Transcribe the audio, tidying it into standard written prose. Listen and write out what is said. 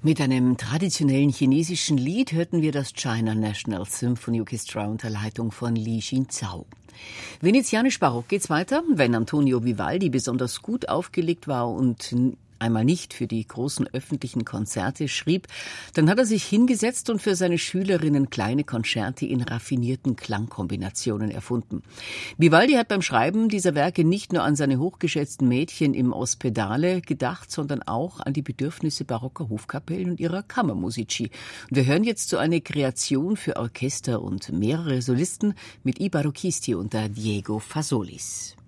Mit einem traditionellen chinesischen Lied hörten wir das China National Symphony Orchestra unter Leitung von Li Jinzhao. Venezianisch barock geht's weiter. Wenn Antonio Vivaldi besonders gut aufgelegt war und einmal nicht für die großen öffentlichen Konzerte schrieb, dann hat er sich hingesetzt und für seine Schülerinnen kleine Konzerte in raffinierten Klangkombinationen erfunden. Vivaldi hat beim Schreiben dieser Werke nicht nur an seine hochgeschätzten Mädchen im Ospedale gedacht, sondern auch an die Bedürfnisse barocker Hofkapellen und ihrer Kammermusici. Und wir hören jetzt so eine Kreation für Orchester und mehrere Solisten mit I Barocchisti unter Diego Fasolis.